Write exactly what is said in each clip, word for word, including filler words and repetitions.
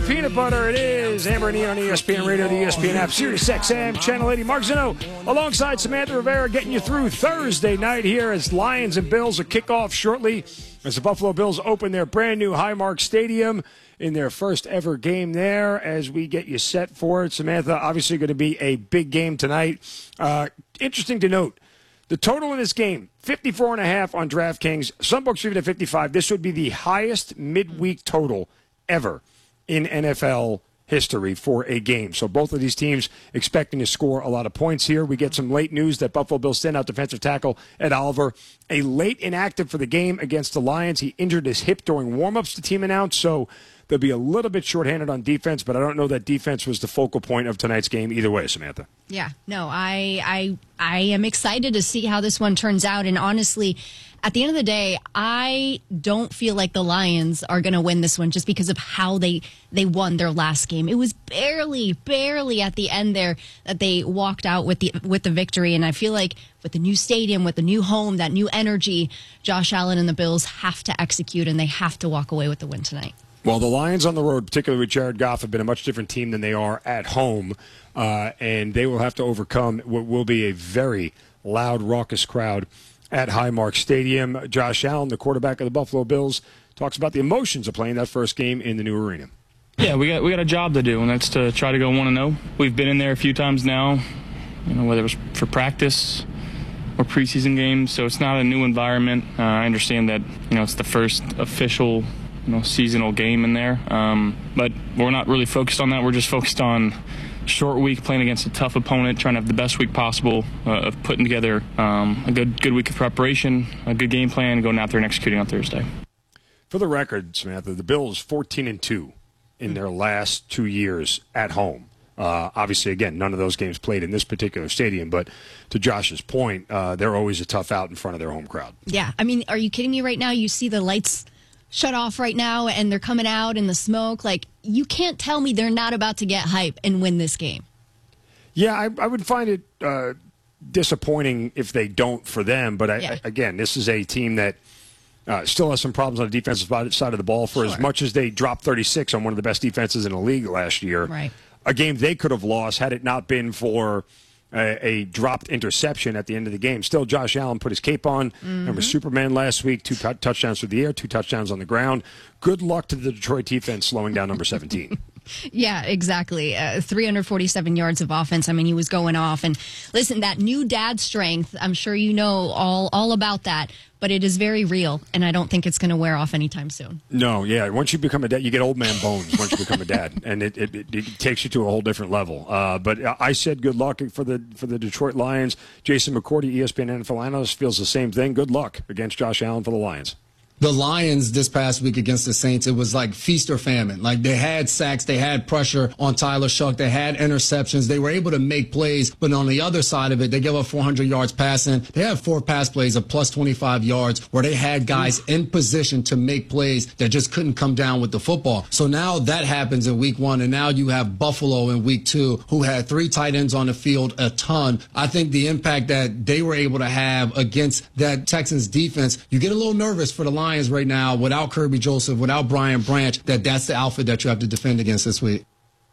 peanut butter. It is Amber and Ian on E S P N Radio, the E S P N app, Sirius X M, Channel eighty. Mark Zeno alongside Samantha Rivera getting you through Thursday night here as Lions and Bills will kick off shortly as the Buffalo Bills open their brand new Highmark Stadium in their first ever game there as we get you set for it. Samantha, obviously going to be a big game tonight. Uh, interesting to note, the total in this game, fifty-four and a half on DraftKings. Some books are even at fifty-five. This would be the highest midweek total ever in N F L history for a game. So both of these teams expecting to score a lot of points here. We get some late news that Buffalo Bills standout defensive tackle Ed Oliver, a late inactive for the game against the Lions. He injured his hip during warmups, the team announced, so they'll be a little bit shorthanded on defense, but I don't know that defense was the focal point of tonight's game either way, Samantha. Yeah, no, I I I am excited to see how this one turns out, and honestly, at the end of the day, I don't feel like the Lions are going to win this one just because of how they, they won their last game. It was barely, barely at the end there that they walked out with the with the victory. And I feel like with the new stadium, with the new home, that new energy, Josh Allen and the Bills have to execute, and they have to walk away with the win tonight. Well, the Lions on the road, particularly with Jared Goff, have been a much different team than they are at home, uh, and they will have to overcome what will be a very loud, raucous crowd at Highmark Stadium. Josh Allen, the quarterback of the Buffalo Bills, talks about the emotions of playing that first game in the new arena. Yeah, we got we got a job to do, and that's to try to go one and oh. We've been in there a few times now, you know, whether it was for practice or preseason games, so it's not a new environment. Uh, I understand that, you know, it's the first official, you know, seasonal game in there, um, but we're not really focused on that. We're just focused on short week, playing against a tough opponent, trying to have the best week possible uh, of putting together um, a good good week of preparation, a good game plan, going out there and executing on Thursday. For the record, Samantha, the Bills fourteen and two in their last two years at home. Uh, obviously, again, none of those games played in this particular stadium, but to Josh's point, uh, they're always a tough out in front of their home crowd. Yeah, I mean, are you kidding me right now? You see the lights shut off right now, and they're coming out in the smoke. Like, you can't tell me they're not about to get hype and win this game. Yeah, I, I would find it uh, disappointing if they don't for them. But, I, Yeah. I, again, this is a team that uh, still has some problems on the defensive side of the ball. For Sure. as much as they dropped thirty-six on one of the best defenses in the league last year, Right. a game they could have lost had it not been for A, a dropped interception at the end of the game. Still, Josh Allen put his cape on. Mm-hmm. Remember Superman last week, two t- touchdowns through the air, two touchdowns on the ground. Good luck to the Detroit defense slowing down number seventeen. Yeah, exactly. Uh, three hundred forty-seven yards of offense. I mean, he was going off. And listen, that new dad strength, I'm sure you know all, all about that, but it is very real, and I don't think it's going to wear off anytime soon. No, yeah. Once you become a dad, you get old man bones once you become a dad, and it, it, it, it takes you to a whole different level. Uh, but I said good luck for the for the Detroit Lions. Jason McCourty, E S P N N F L analyst, feels the same thing. Good luck against Josh Allen for the Lions. The Lions this past week against the Saints, it was like feast or famine. Like, they had sacks, they had pressure on Tyler Shuck, they had interceptions, they were able to make plays, but on the other side of it, they gave up four hundred yards passing. They had four pass plays of plus twenty-five yards where they had guys in position to make plays that just couldn't come down with the football. So now that happens in week one, and now you have Buffalo in week two, who had three tight ends on the field a ton. I think the impact that they were able to have against that Texans defense, you get a little nervous for the Lions right now without Kirby Joseph, without Brian Branch, that that's the outfit that you have to defend against this week.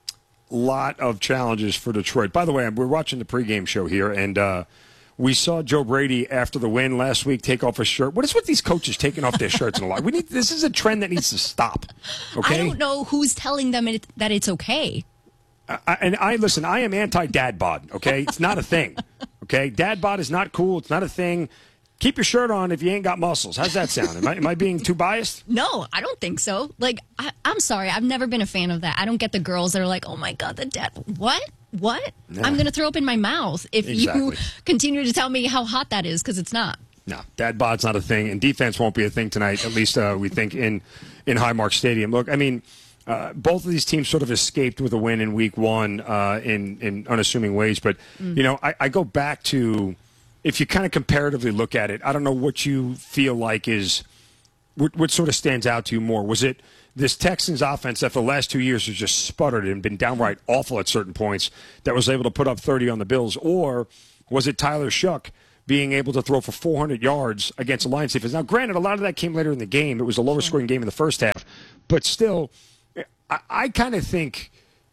Lot of challenges for Detroit. By the way, we're watching the pregame show here, and uh, we saw Joe Brady after the win last week take off his shirt. What is with these coaches taking off their shirts in a lot? We need this is a trend that needs to stop. Okay, I don't know who's telling them it, that it's okay. I, and I listen. I am anti-dad bod. Okay, it's not a thing. Okay, dad bod is not cool. It's not a thing. Keep your shirt on if you ain't got muscles. How's that sound? Am I, am I being too biased? No, I don't think so. Like, I, I'm sorry. I've never been a fan of that. I don't get the girls that are like, oh, my God, the dad. What? What? Yeah. I'm going to throw up in my mouth if Exactly. you continue to tell me how hot that is, because it's not. No, dad bod's not a thing, and defense won't be a thing tonight, at least uh, we think in, in Highmark Stadium. Look, I mean, uh, both of these teams sort of escaped with a win in week one uh, in, in unassuming ways. But, mm. you know, I, I go back to, if you kind of comparatively look at it, I don't know what you feel like is, what, what sort of stands out to you more. Was it this Texans offense that for the last two years has just sputtered and been downright awful at certain points that was able to put up thirty on the Bills? Or was it Tyler Shuck being able to throw for four hundred yards against the Lions defense? Now, granted, a lot of that came later in the game. It was a lower scoring game in the first half. But still, I, I kind of think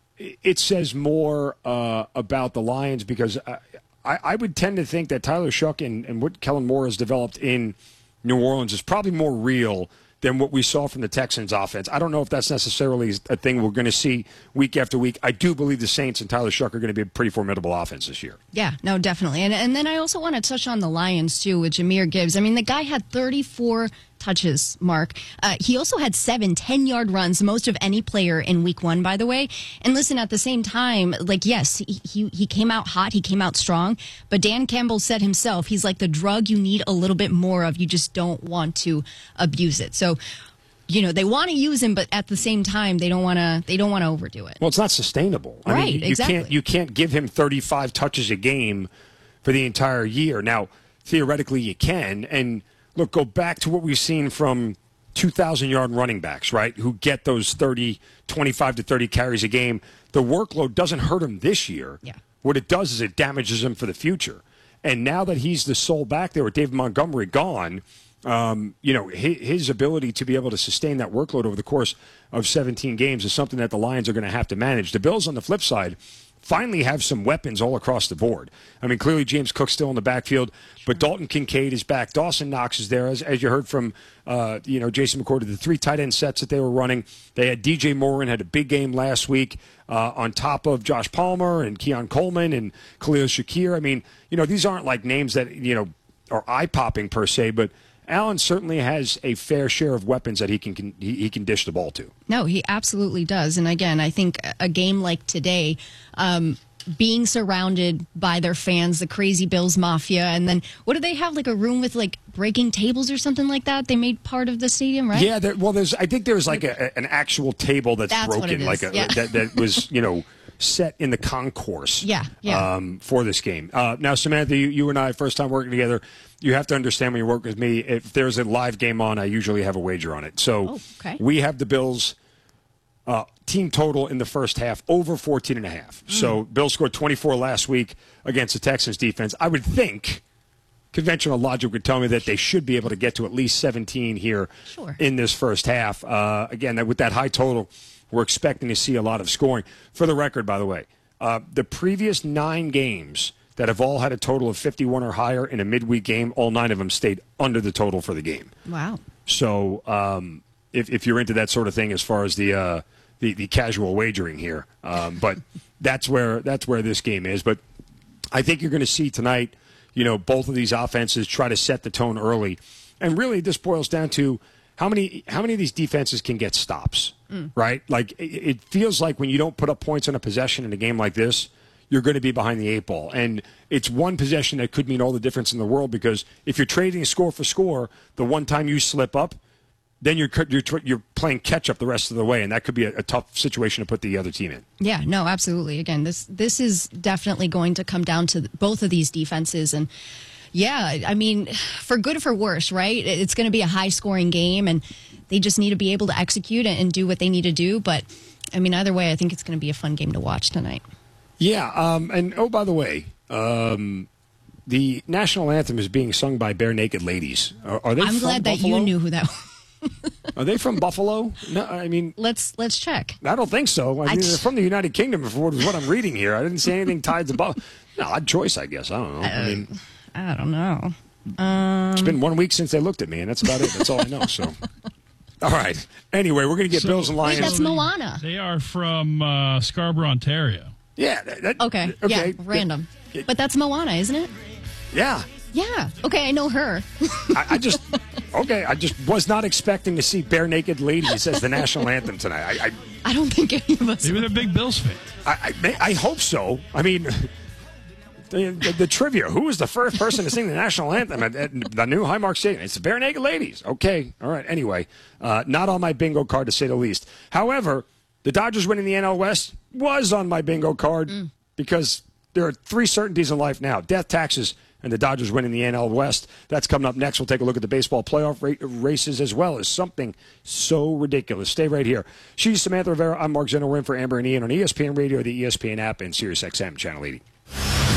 it says more uh, about the Lions because I, I, I would tend to think that Tyler Shough and, and what Kellen Moore has developed in New Orleans is probably more real than what we saw from the Texans offense. I don't know if that's necessarily a thing we're going to see week after week. I do believe the Saints and Tyler Shough are going to be a pretty formidable offense this year. Yeah, no, definitely. And and then I also want to touch on the Lions, too, with Jahmyr Gibbs. I mean, the guy had thirty-four touches, Mark. Uh, he also had seven ten-yard runs, most of any player in week one, by the way. And listen, at the same time, like, yes, he, he, he came out hot, he came out strong, but Dan Campbell said himself, he's like the drug you need a little bit more of. You just don't want to abuse it. So, you know, they want to use him, but at the same time, they don't want to. They don't want to overdo it. Well, it's not sustainable. I right? mean, you exactly. Can't, you can't give him thirty-five touches a game for the entire year. Now, theoretically, you can. And look, go back to what we've seen from two thousand yard running backs, right? Who get those thirty, twenty-five to thirty carries a game. The workload doesn't hurt him this year. Yeah. What it does is it damages him for the future. And now that he's the sole back there with David Montgomery gone. Um, you know, his, his ability to be able to sustain that workload over the course of seventeen games is something that the Lions are going to have to manage. The Bills, on the flip side, finally have some weapons all across the board. I mean, clearly James Cook's still in the backfield, but Dalton Kincaid is back. Dawson Knox is there, as, as you heard from, uh, you know, Jason McCourty, the three tight end sets that they were running. They had D J Morin, had a big game last week uh, on top of Josh Palmer and Keon Coleman and Khalil Shakir. I mean, you know, these aren't like names that, you know, are eye-popping per se, but Allen certainly has a fair share of weapons that he can, can he, he can dish the ball to. No, he absolutely does. And again, I think a game like today, um, being surrounded by their fans, the crazy Bills Mafia, and then what do they have, like a room with like breaking tables or something like that? They made part of the stadium, right? Yeah, there, well, there's I think there's like a, an actual table that's, that's broken, like a, yeah. that, that was, you know, set in the concourse yeah, yeah. Um, for this game. Uh, now, Samantha, you, you and I, first time working together, you have to understand when you work with me, if there's a live game on, I usually have a wager on it. So oh, okay. we have the Bills uh, team total in the first half over fourteen and a half. Mm. So Bills scored twenty-four last week against the Texans defense. I would think conventional logic would tell me that they should be able to get to at least seventeen here sure. in this first half. Uh, again, with that high total, we're expecting to see a lot of scoring. For the record, by the way, uh, the previous nine games that have all had a total of fifty-one or higher in a midweek game, all nine of them stayed under the total for the game. Wow. So um, if, if you're into that sort of thing as far as the uh, the, the casual wagering here, um, but that's where that's where this game is. But I think you're going to see tonight, you know, both of these offenses try to set the tone early. And really this boils down to how many how many of these defenses can get stops, mm. right? Like it, it feels like when you don't put up points on a possession in a game like this, you're going to be behind the eight ball. And it's one possession that could mean all the difference in the world because if you're trading score for score, the one time you slip up, then you're you're, you're playing catch up the rest of the way, and that could be a, a tough situation to put the other team in. Yeah, no, absolutely. Again, this this is definitely going to come down to both of these defenses, and yeah, I mean, for good or for worse, right? It's going to be a high scoring game, and they just need to be able to execute and do what they need to do. But I mean, either way, I think it's going to be a fun game to watch tonight. Yeah, um, and oh, by the way, um, the national anthem is being sung by Bare Naked Ladies. Are, are they? I'm from glad that Buffalo? you knew who that was. Are they from Buffalo? No, I mean, let's let's check. I don't think so. I mean, they're from the United Kingdom, for what I'm reading here. I didn't see anything tied to Buffalo. No, odd choice, I guess. I don't know. Uh, I mean, I don't know. Um, it's been one week since they looked at me, and that's about it. That's all I know. So, all right. Anyway, we're going to get so, Bills and Lions. Wait, that's Moana. They are from uh, Scarborough, Ontario. Yeah. That, that, okay. okay. Yeah. Random. But that's Moana, isn't it? Yeah. Yeah. Okay, I know her. I, I just okay. I just was not expecting to see Bare Naked Ladies as the national anthem tonight. I I, I don't think any of us. Maybe they're big Bills fans. I, I, I hope so. I mean, the, the, the trivia: who was the first person to sing the national anthem at, at the new Highmark Stadium? It's the Bare Naked Ladies. Okay, all right. Anyway, uh, not on my bingo card to say the least. However, the Dodgers winning the N L West was on my bingo card mm. because there are three certainties in life now: death, taxes, and the Dodgers winning the N L West. That's coming up next. We'll take a look at the baseball playoff ra- races as well as something so ridiculous. Stay right here. She's Samantha Rivera. I'm Mark Zeno. We're in for Amber and Ian on E S P N Radio, the E S P N app, and Sirius X M Channel eighty. Hey guys.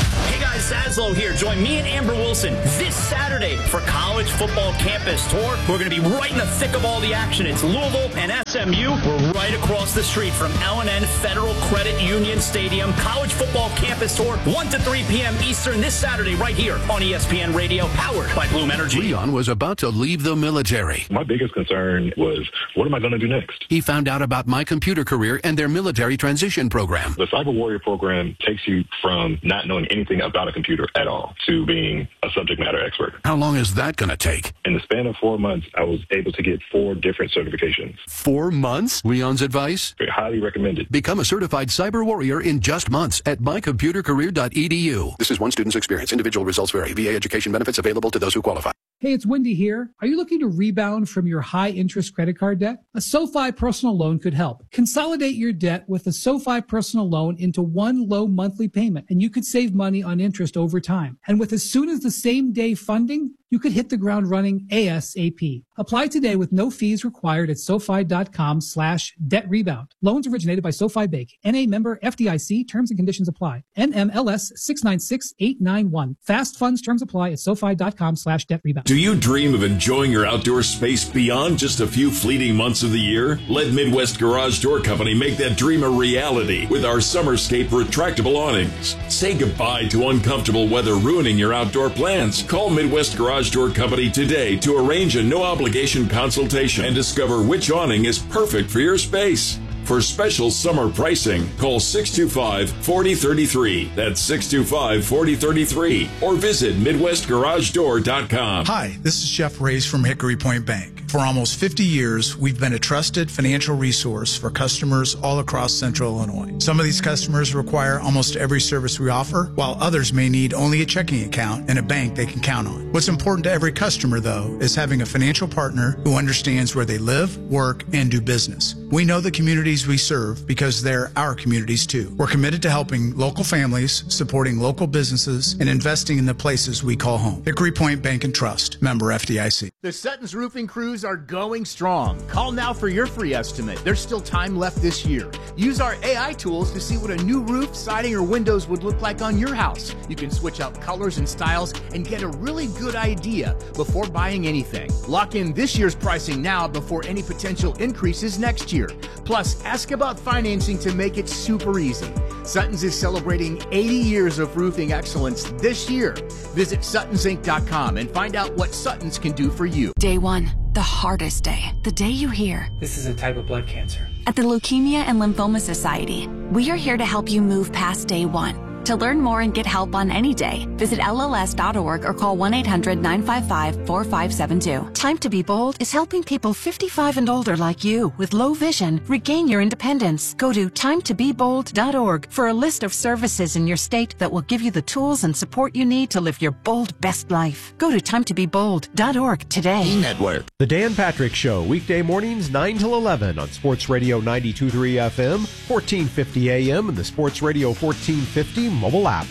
guys, Zaslow here. Join me and Amber Wilson this Saturday for College Football Campus Tour. We're going to be right in the thick of all the action. It's Louisville and S M U. We're right across the street from L and N Federal Credit Union Stadium. College Football Campus Tour, one to three p.m. Eastern this Saturday right here on E S P N Radio, powered by Bloom Energy. Leon was about to leave the military. My biggest concern was, what am I going to do next? He found out about My Computer Career and their military transition program. The Cyber Warrior program takes you from not knowing anything about a computer at all to being a subject matter expert. How long is that going to take? In the span of four months, I was able to get four different certifications. Four months? Leon's advice? Very highly recommended. Become a certified cyber warrior in just months at my computer career dot e d u. This is one student's experience. Individual results vary. V A education benefits available to those who qualify. Hey, it's Wendy here. Are you looking to rebound from your high-interest credit card debt? A SoFi personal loan could help. Consolidate your debt with a SoFi personal loan into one low monthly payment, and you could save money on interest over time. And with as soon as the same day funding, you could hit the ground running ASAP. Apply today with no fees required at SoFi.com slash debt rebound. Loans originated by SoFi Bank. N A member F D I C. Terms and conditions apply. N M L S six nine six eight nine one. Fast funds terms apply at SoFi.com slash debt rebound. Do you dream of enjoying your outdoor space beyond just a few fleeting months of the year? Let Midwest Garage Door Company make that dream a reality with our Summerscape retractable awnings. Say goodbye to uncomfortable weather ruining your outdoor plans. Call Midwest Garage Door Company today to arrange a no-obligation consultation and discover which awning is perfect for your space. For special summer pricing, call six two five, four zero three three. That's six two five, four zero three three. Or visit Midwest Garage Door dot com. Hi, this is Jeff Reyes from Hickory Point Bank. For almost fifty years, we've been a trusted financial resource for customers all across Central Illinois. Some of these customers require almost every service we offer, while others may need only a checking account and a bank they can count on. What's important to every customer, though, is having a financial partner who understands where they live, work, and do business. We know the communities we serve because they're our communities, too. We're committed to helping local families, supporting local businesses, and investing in the places we call home. Hickory Point Bank and Trust, member F D I C. The Sutton's Roofing crews are going strong. Call now for your free estimate. There's still time left this year. Use our A I tools to see what a new roof, siding, or windows would look like on your house. You can switch out colors and styles and get a really good idea before buying anything. Lock in this year's pricing now before any potential increases next year. Plus, ask about financing to make it super easy. Sutton's is celebrating eighty years of roofing excellence this year. Visit Suttons Inc dot com and find out what Sutton's can do for you. Day one, the hardest day. The day you hear, "This is a type of blood cancer." At the Leukemia and Lymphoma Society, we are here to help you move past day one. To learn more and get help on any day, visit L L S dot org or call one eight hundred nine five five four five seven two. Time to Be Bold is helping people fifty-five and older like you with low vision regain your independence. Go to time to be bold dot org for a list of services in your state that will give you the tools and support you need to live your bold best life. Go to time to be bold dot org today. E-Network. The Dan Patrick Show, weekday mornings nine till eleven on Sports Radio ninety-two point three F M, fourteen fifty A M, and the Sports Radio fourteen fifty mobile app.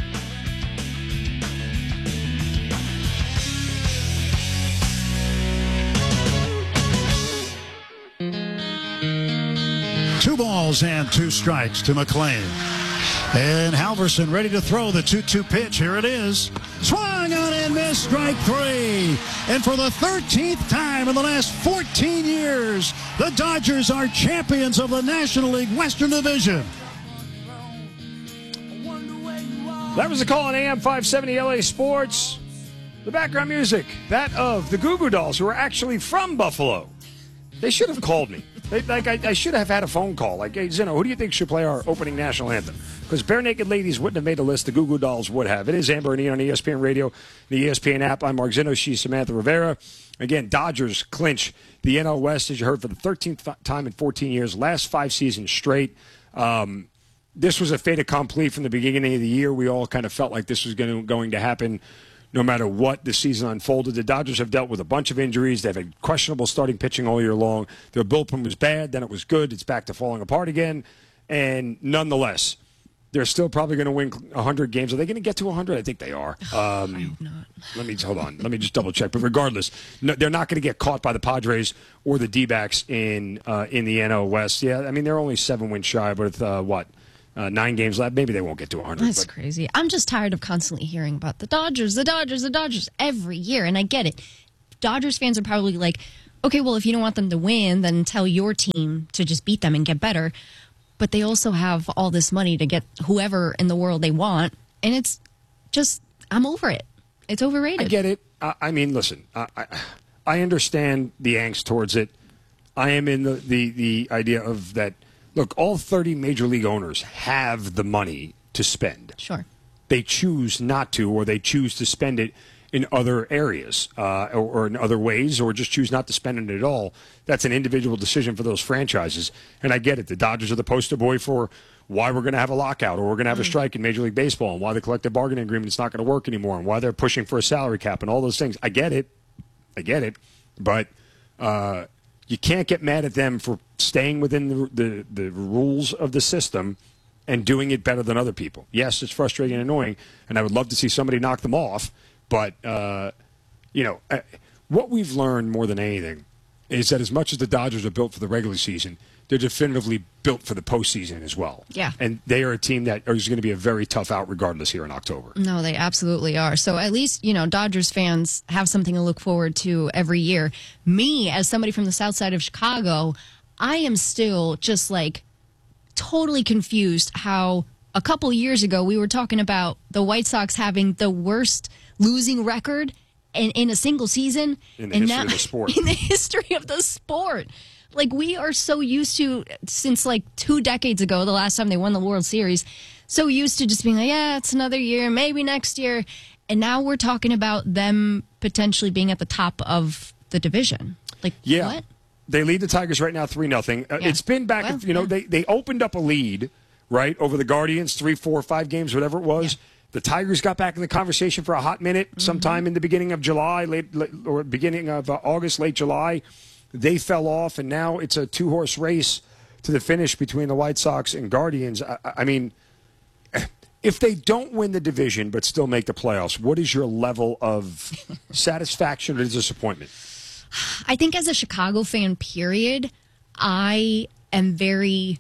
Two balls and two strikes to McLean. And Halverson ready to throw the two two pitch. Here it is. Swung on and missed, strike three. And for the thirteenth time in the last fourteen years, the Dodgers are champions of the National League Western Division. That was the call on A M five seventy L A Sports. The background music, that of the Goo Goo Dolls, who are actually from Buffalo. They should have called me. They, like I, I should have had a phone call. Like, hey, Zeno, who do you think should play our opening national anthem? Because Bare Naked Ladies wouldn't have made a list. The Goo Goo Dolls would have. It is Amber and Ian on E S P N Radio, the E S P N app. I'm Mark Zeno. She's Samantha Rivera. Again, Dodgers clinch the N L West, as you heard, for the thirteenth time in fourteen years. Last five seasons straight. Um, this was a fait accompli from the beginning of the year. We all kind of felt like this was going to, going to happen no matter what the season unfolded. The Dodgers have dealt with a bunch of injuries. They've had questionable starting pitching all year long. Their bullpen was bad, then it was good. It's back to falling apart again. And nonetheless, they're still probably going to win one hundred games. Are they going to get to one hundred? I think they are. Um, I hope not. Let me hold on. Let me just double check. But regardless, no, they're not going to get caught by the Padres or the D-backs in uh, in the N L West. Yeah, I mean, they're only seven wins shy, but uh, what? Uh, nine games left. Maybe they won't get to one hundred. That's but. crazy. I'm just tired of constantly hearing about the Dodgers, the Dodgers, the Dodgers every year, and I get it. Dodgers fans are probably like, okay, well, if you don't want them to win, then tell your team to just beat them and get better. But they also have all this money to get whoever in the world they want, and it's just, I'm over it. It's overrated. I get it. Uh, I mean, listen, I, I, I understand the angst towards it. I am in the, the, the idea of that, look, all thirty major league owners have the money to spend. Sure. They choose not to, or they choose to spend it in other areas uh, or, or in other ways, or just choose not to spend it at all. That's an individual decision for those franchises. And I get it. The Dodgers are the poster boy for why we're going to have a lockout, or we're going to have a strike in Major League Baseball, and why the collective bargaining agreement is not going to work anymore, and why they're pushing for a salary cap and all those things. I get it. I get it. But uh, you can't get mad at them for staying within the, the, the rules of the system and doing it better than other people. Yes, it's frustrating and annoying, and I would love to see somebody knock them off. But, uh, you know, uh, what we've learned more than anything is that as much as the Dodgers are built for the regular season, they're definitively built for the postseason as well. Yeah. And they are a team that is going to be a very tough out regardless here in October. No, they absolutely are. So at least, you know, Dodgers fans have something to look forward to every year. Me, as somebody from the south side of Chicago, I am still just like totally confused how a couple years ago we were talking about the White Sox having the worst losing record in, in a single season. In the and history now, of the sport. In the history of the sport. Like, we are so used to, since like two decades ago, the last time they won the World Series, so used to just being like, yeah, it's another year, maybe next year. And now we're talking about them potentially being at the top of the division. Like, yeah. what? They lead the Tigers right now three nothing. Uh, Yeah. It's been back, Well, you know, yeah. they, they opened up a lead, right, over the Guardians, three, four, five games, whatever it was. Yeah. The Tigers got back in the conversation for a hot minute, mm-hmm. sometime in the beginning of July, late, late or beginning of uh, August, late July. They fell off, and now it's a two-horse race to the finish between the White Sox and Guardians. I, I mean, if they don't win the division but still make the playoffs, what is your level of satisfaction or disappointment? I think as a Chicago fan, period, I am very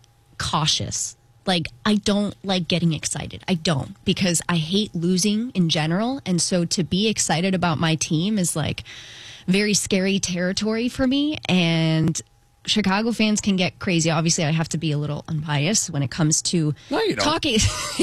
cautious. Like, I don't like getting excited. I don't, because I hate losing in general. And so to be excited about my team is like very scary territory for me. And Chicago fans can get crazy. Obviously, I have to be a little unbiased when it comes to no, you don't. talking.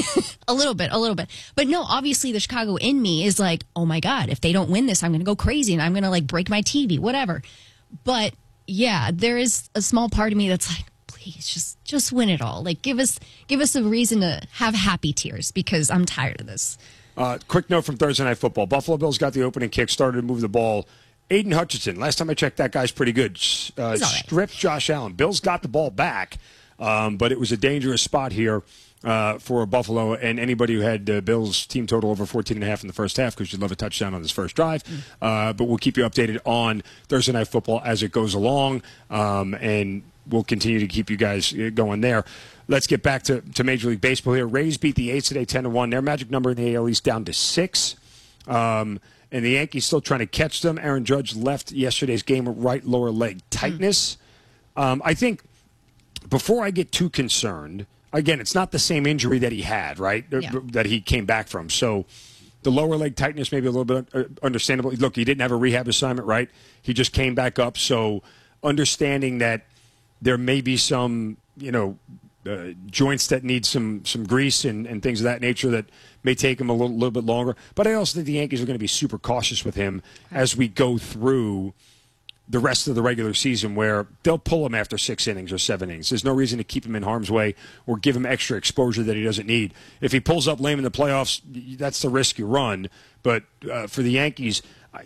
a little bit, a little bit. But no, obviously the Chicago in me is like, oh my God, if they don't win this, I'm going to go crazy and I'm going to like break my T V, whatever. But yeah, there is a small part of me that's like, please just just win it all. Like, give us give us a reason to have happy tears, because I'm tired of this. Uh, quick note from Thursday Night Football. Buffalo Bills got the opening kick, started to move the ball. Aiden Hutchinson, last time I checked, that guy's pretty good. Uh, He's all right. Stripped Josh Allen. Bills got the ball back, um, but it was a dangerous spot here uh, for Buffalo and anybody who had uh, Bills team total over fourteen and a half in the first half, because you'd love a touchdown on this first drive. Mm. Uh, but we'll keep you updated on Thursday Night Football as it goes along, um, and we'll continue to keep you guys going there. Let's get back to, to Major League Baseball here. Rays beat the A's today ten to one. Their magic number in the A L East down to six. Um, and the Yankees still trying to catch them. Aaron Judge left yesterday's game with right lower leg tightness. Mm. Um, I think before I get too concerned, again, it's not the same injury that he had, right, Yeah. that he came back from. So the lower leg tightness may be a little bit understandable. Look, he didn't have a rehab assignment, right? He just came back up. So understanding that there may be some, you know, uh, joints that need some some grease and, and things of that nature that may take him a little, little bit longer. But I also think the Yankees are going to be super cautious with him as we go through the rest of the regular season, where they'll pull him after six innings or seven innings. There's no reason to keep him in harm's way or give him extra exposure that he doesn't need. If he pulls up lame in the playoffs, that's the risk you run. But uh, for the Yankees,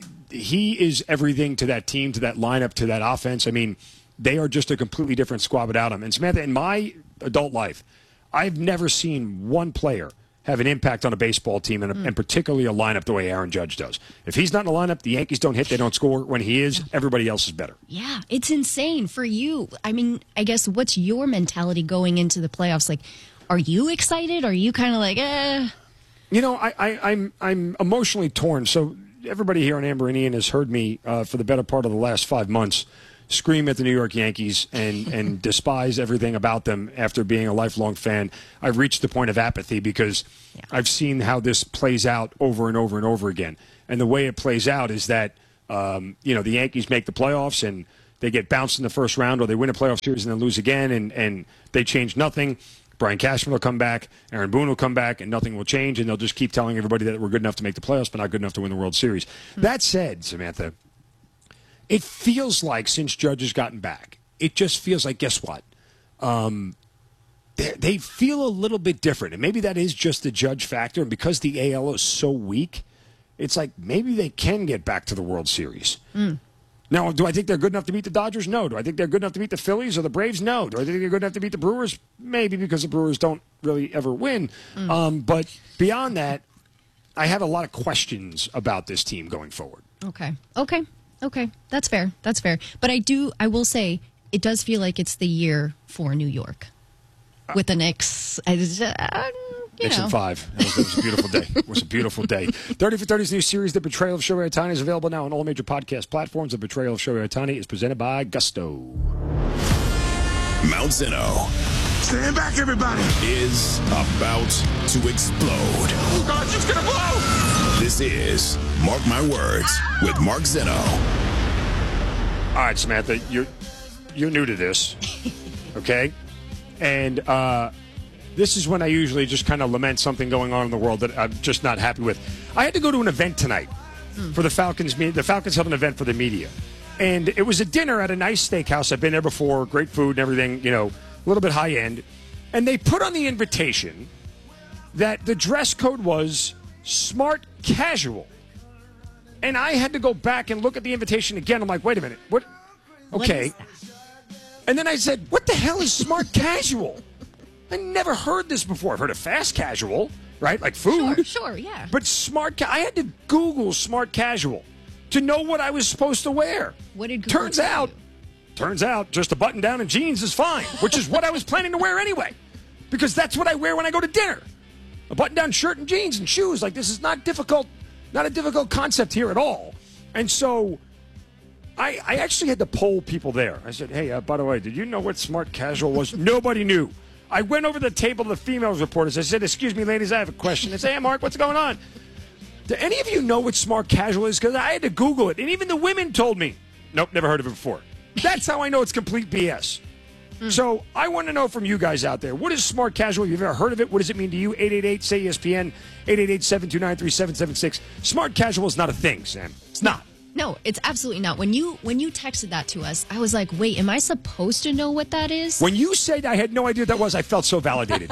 he is everything to that team, to that lineup, to that offense. I mean, they are just a completely different squad without him. And Samantha, in my adult life, I've never seen one player have an impact on a baseball team, and, mm. and particularly a lineup the way Aaron Judge does. If he's not in the lineup, the Yankees don't hit, they don't score. When he is, yeah. everybody else is better. Yeah, it's insane for you. I mean, I guess what's your mentality going into the playoffs? Like, are you excited? Are you kind of like, eh? You know, I, I, I'm I'm emotionally torn. So everybody here on Amber and Ian has heard me uh, for the better part of the last five months scream at the New York Yankees and, and despise everything about them after being a lifelong fan. I've reached the point of apathy because yeah. I've seen how this plays out over and over and over again. And the way it plays out is that, um, you know, the Yankees make the playoffs and they get bounced in the first round, or they win a playoff series and then lose again, and, and they change nothing. Brian Cashman will come back, Aaron Boone will come back, and nothing will change, and they'll just keep telling everybody that we're good enough to make the playoffs but not good enough to win the World Series. Mm-hmm. That said, Samantha, it feels like since Judge has gotten back, it just feels like, guess what? Um, they feel a little bit different, and maybe that is just the Judge factor, and because the A L is so weak, it's like maybe they can get back to the World Series. Mm. Now, do I think they're good enough to beat the Dodgers? No. Do I think they're good enough to beat the Phillies or the Braves? No. Do I think they're good enough to beat the Brewers? Maybe, because the Brewers don't really ever win. Mm. Um, but beyond that, I have a lot of questions about this team going forward. Okay. Okay. Okay. That's fair. That's fair. But I do, I will say, it does feel like it's the year for New York with the Knicks. Uh, You Knicks know. in five. It was, it was a beautiful day. It was a beautiful day. thirty for thirty's new series, The Betrayal of Shohei Ohtani, is available now on all major podcast platforms. The Betrayal of Shohei Ohtani is presented by Gusto. Mount Zeno. Stand back, everybody. Is about to explode. Oh, God, it's going to blow. This is Mark My Words with Mark Zeno. All right, Samantha, you're, you're new to this, okay? And, uh... this is when I usually just kind of lament something going on in the world that I'm just not happy with. I had to go to an event tonight mm. for the Falcons. The Falcons held an event for the media. And it was a dinner at a nice steakhouse. I've been there before. Great food and everything, you know, a little bit high end. And they put on the invitation that the dress code was smart casual. And I had to go back and look at the invitation again. I'm like, wait a minute. What? Okay. What is that? And then I said, what the hell is smart casual? I never heard this before. I've heard of fast casual, right? Like food. Sure, sure, yeah. But smart ca- I had to Google smart casual to know what I was supposed to wear. What did Google Turns out, you? turns out just a button down and jeans is fine, which is what I was planning to wear anyway. Because that's what I wear when I go to dinner. A button down shirt and jeans and shoes. Like, this is not difficult, not a difficult concept here at all. And so I, I actually had to poll people there. I said, hey, uh, by the way, did you know what smart casual was? Nobody knew. I went over to the table of the females reporters. I said, excuse me, ladies, I have a question. They say, hey, Mark, what's going on? Do any of you know what smart casual is? Because I had to Google it. And even the women told me, nope, never heard of it before. That's how I know it's complete B S. Mm. So I want to know from you guys out there, what is smart casual? You've ever heard of it? What does it mean to you? eight eight eight, say E S P N, eight eight eight, seven two nine, three seven seven six. Smart casual is not a thing, Sam. It's not. No, it's absolutely not. When you when you texted that to us, I was like, wait, am I supposed to know what that is? When you said I had no idea what that was, I felt so validated.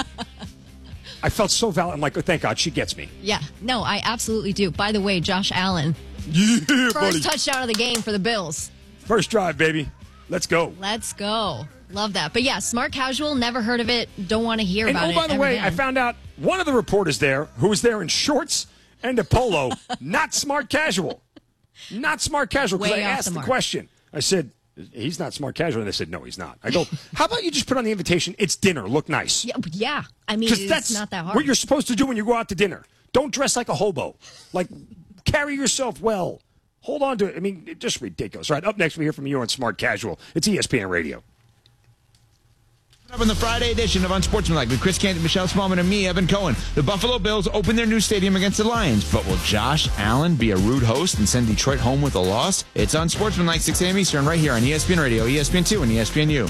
I felt so valid. I'm like, oh, thank God, she gets me. Yeah, no, I absolutely do. By the way, Josh Allen, yeah, first buddy. touchdown of the game for the Bills. First drive, baby. Let's go. Let's go. Love that. But yeah, smart casual, never heard of it. Don't want to hear and about oh, it. by the way, again. I found out one of the reporters there, who was there in shorts and a polo, not smart casual. Not smart casual, because I asked the, the question. I said, he's not smart casual. And they said, no, he's not. I go, how about you just put on the invitation, it's dinner, look nice. Yeah, yeah. I mean, it's that's not that hard. What you're supposed to do when you go out to dinner. Don't dress like a hobo. Like, carry yourself well. Hold on to it. I mean, it's just ridiculous. All right, up next, we hear from you on Smart Casual. It's E S P N Radio. Up on the Friday edition of Unsportsmanlike with Chris Canty, Michelle Smallman, and me, Evan Cohen. The Buffalo Bills open their new stadium against the Lions, but will Josh Allen be a rude host and send Detroit home with a loss? It's Unsportsmanlike, six a.m. Eastern, right here on E S P N Radio, E S P N two, and E S P N U.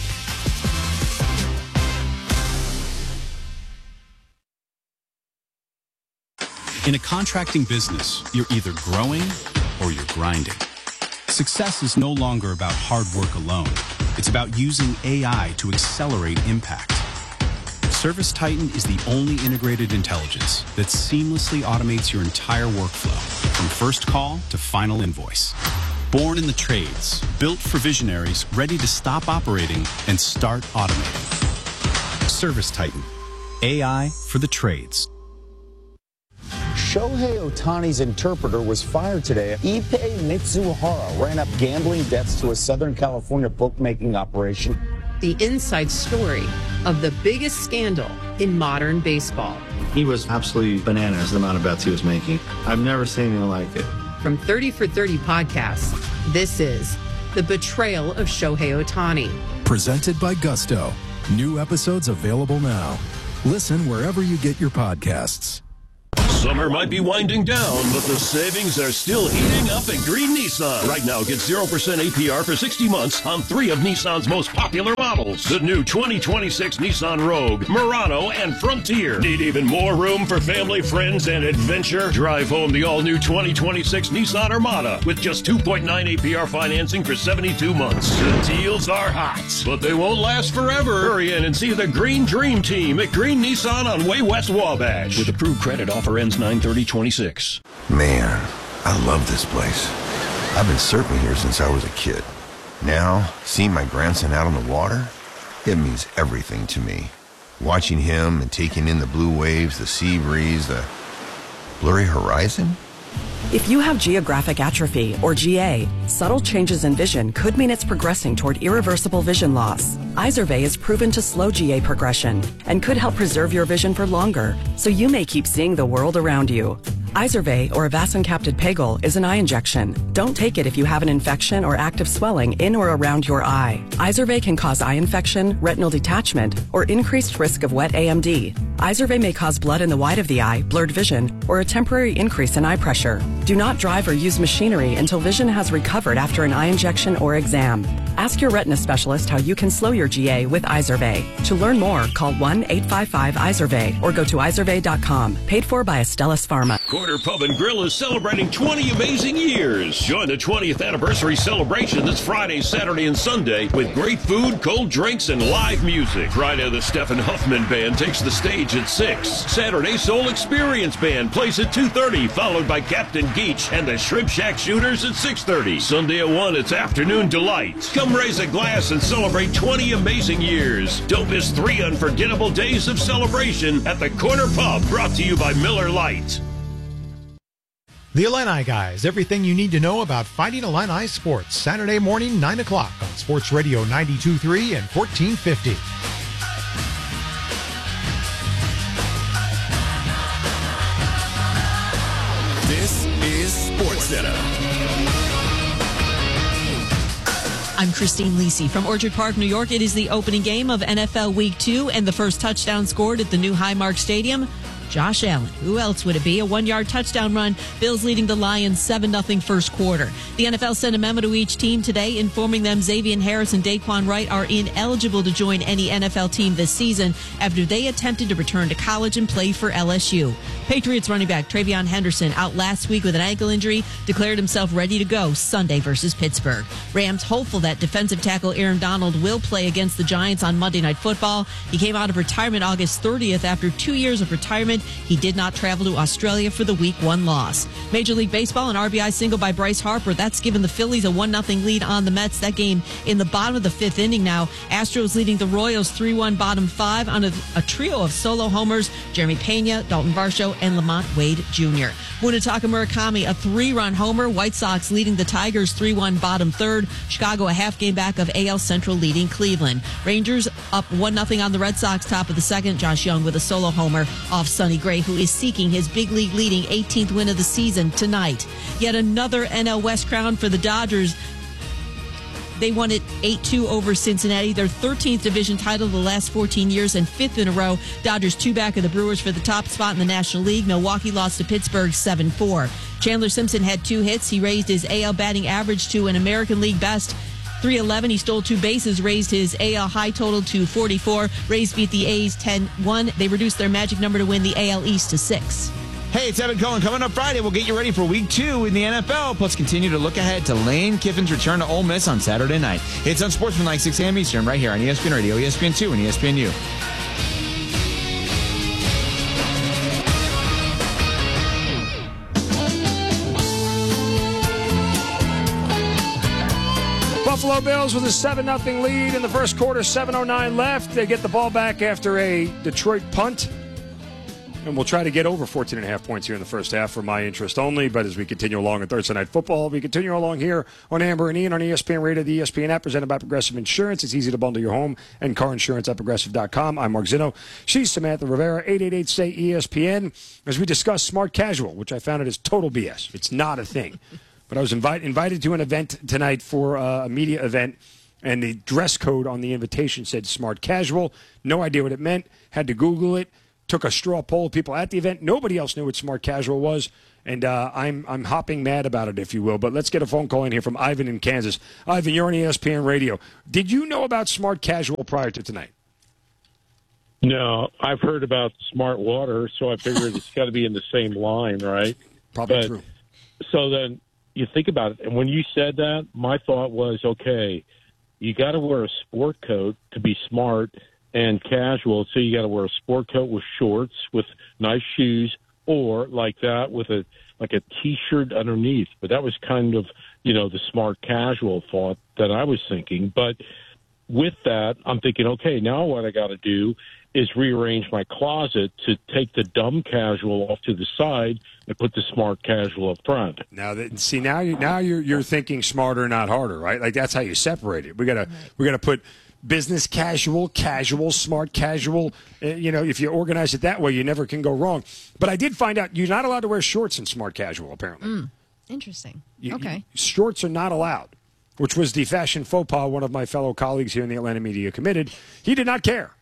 In a contracting business, you're either growing or you're grinding. Success is no longer about hard work alone. It's about using A I to accelerate impact. ServiceTitan is the only integrated intelligence that seamlessly automates your entire workflow, from first call to final invoice. Born in the trades, built for visionaries ready to stop operating and start automating. ServiceTitan, A I for the trades. Shohei Ohtani's interpreter was fired today. Ippei Mitsuhara ran up gambling debts to a Southern California bookmaking operation. The inside story of the biggest scandal in modern baseball. He was absolutely bananas, the amount of bets he was making. I've never seen anything like it. From thirty for thirty podcasts, this is The Betrayal of Shohei Ohtani. Presented by Gusto. New episodes available now. Listen wherever you get your podcasts. Summer might be winding down, but the savings are still heating up at Green Nissan. Right now, get zero percent A P R for sixty months on three of Nissan's most popular models. The new twenty twenty-six Nissan Rogue, Murano, and Frontier. Need even more room for family, friends, and adventure? Drive home the all-new twenty twenty-six Nissan Armada with just two point nine A P R financing for seventy-two months. The deals are hot, but they won't last forever. Hurry in and see the Green Dream Team at Green Nissan on Way West Wabash. With approved credit, offer ends nine thirty twenty-six. Man, I love this place. I've been surfing here since I was a kid. Now, seeing my grandson out on the water, it means everything to me. Watching him and taking in the blue waves, the sea breeze, the blurry horizon. If you have geographic atrophy, or G A, subtle changes in vision could mean it's progressing toward irreversible vision loss. Izervay is proven to slow G A progression and could help preserve your vision for longer, so you may keep seeing the world around you. Izervay, or avacincaptad pegol, is an eye injection. Don't take it if you have an infection or active swelling in or around your eye. Izervay can cause eye infection, retinal detachment, or increased risk of wet A M D. Izervay may cause blood in the white of the eye, blurred vision, or a temporary increase in eye pressure. Do not drive or use machinery until vision has recovered after an eye injection or exam. Ask your retina specialist how you can slow your G A with Izervay. To learn more, call one eight five five Izervay or go to izervay dot com. Paid for by Astellas Pharma. Corner Pub and Grill is celebrating twenty amazing years. Join the twentieth anniversary celebration this Friday, Saturday, and Sunday with great food, cold drinks, and live music. Friday, the Stephen Huffman Band takes the stage at six. Saturday, Soul Experience Band plays at two thirty, followed by Captain Geach and the Shrimp Shack Shooters at six thirty. Sunday at one, it's Afternoon Delight. Come raise a glass and celebrate twenty amazing years. Don't miss three unforgettable days of celebration at the Corner Pub, brought to you by Miller Lite. The Illini Guys, everything you need to know about Fighting Illini sports. Saturday morning, nine o'clock on Sports Radio ninety-two point three and fourteen fifty. This is Sports Center. I'm Christine Lisi from Orchard Park, New York. It is the opening game of N F L Week two, and the first touchdown scored at the new Highmark Stadium. Josh Allen. Who else would it be? A one-yard touchdown run. Bills leading the Lions seven nothing first quarter. The N F L sent a memo to each team today informing them Xavier Harris and Daquan Wright are ineligible to join any N F L team this season after they attempted to return to college and play for L S U. Patriots running back Travion Henderson, out last week with an ankle injury, declared himself ready to go Sunday versus Pittsburgh. Rams hopeful that defensive tackle Aaron Donald will play against the Giants on Monday Night Football. He came out of retirement August thirtieth after two years of retirement. He did not travel to Australia for the week one loss. Major League Baseball, an R B I single by Bryce Harper. That's given the Phillies a one nothing lead on the Mets. That game in the bottom of the fifth inning now. Astros leading the Royals three one bottom five on a, a trio of solo homers. Jeremy Pena, Dalton Varsho, and Lamont Wade Junior Munetaka Murakami, a three-run homer. White Sox leading the Tigers three one bottom third. Chicago a half game back of A L Central leading Cleveland. Rangers up one nothing on the Red Sox top of the second. Josh Young with a solo homer off Sonny Gray, who is seeking his big league leading eighteenth win of the season tonight. Yet another N L West crown for the Dodgers. They won it eight two over Cincinnati, their thirteenth division title the last fourteen years and fifth in a row. Dodgers two back of the Brewers for the top spot in the National League. Milwaukee lost to Pittsburgh seven four. Chandler Simpson had two hits. He raised his A L batting average to an American League best three eleven. He stole two bases, raised his A L high total to forty-four. Rays beat the A's ten one. They reduced their magic number to win the A L East to six. Hey, it's Evan Cohen. Coming up Friday, we'll get you ready for week two in the N F L, plus continue to look ahead to Lane Kiffin's return to Ole Miss on Saturday night. It's on Sportsmanlike, six a.m. Eastern, right here on E S P N Radio, E S P N two, and E S P N U. Buffalo Bills with a seven nothing lead in the first quarter, seven oh nine left. They get the ball back after a Detroit punt. And we'll try to get over fourteen and a half points here in the first half for my interest only. But as we continue along in Thursday Night Football, we continue along here on Amber and Ian on E S P N Radio, the E S P N app, presented by Progressive Insurance. It's easy to bundle your home and car insurance at progressive dot com. I'm Mark Zinno. She's Samantha Rivera, eight eight eight, S A Y, E S P N. As we discuss smart casual, which I found it is total B S. It's not a thing. but I was invite, invited to an event tonight for uh, a media event, and the dress code on the invitation said smart casual. No idea what it meant. Had to Google it. Took a straw poll of people at the event. Nobody else knew what smart casual was, and uh, I'm I'm hopping mad about it, if you will. But let's get a phone call in here from Ivan in Kansas. Ivan, you're on E S P N Radio. Did you know about smart casual prior to tonight? No, I've heard about smart water, so I figured it's got to be in the same line, right? Probably but, true. So then you think about it, and when you said that, my thought was, okay, you got to wear a sport coat to be smart and casual, so you got to wear a sport coat with shorts, with nice shoes, or like that with a like a T-shirt underneath. But that was kind of, you know, the smart casual thought that I was thinking. But with that, I'm thinking, okay, now what I got to do is rearrange my closet to take the dumb casual off to the side and put the smart casual up front. Now that see now you now you're you're thinking smarter, not harder, right? Like that's how you separate it. We gotta we gotta put business casual, casual, smart casual. Uh, you know, if you organize it that way, you never can go wrong. But I did find out you're not allowed to wear shorts in smart casual. Apparently, Mm, interesting. You- okay. you- shorts are not allowed, which was the fashion faux pas one of my fellow colleagues here in the Atlanta media committed. He did not care.